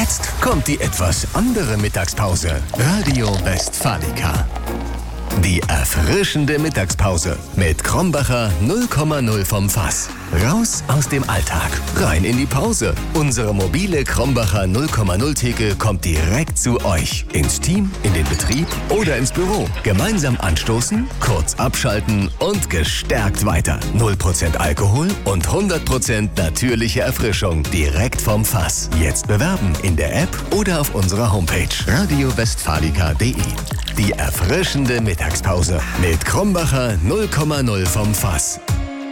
Jetzt kommt die etwas andere Mittagspause. Radio Westfalica. Die erfrischende Mittagspause mit Krombacher 0,0 vom Fass. Raus aus dem Alltag, rein in die Pause. Unsere mobile Krombacher 0,0 Theke kommt direkt zu euch. Ins Team, in den Betrieb oder ins Büro. Gemeinsam anstoßen, kurz abschalten und gestärkt weiter. 0% Alkohol und 100% natürliche Erfrischung direkt vom Fass. Jetzt bewerben in der App oder auf unserer Homepage radiowestfalica.de. Die erfrischende Mittagspause mit Krombacher 0,0 vom Fass.